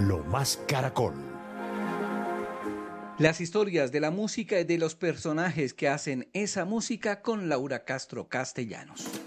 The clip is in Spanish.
Lo Más Caracol. Las historias de la música y de los personajes que hacen esa música con Laura Castro Castellanos.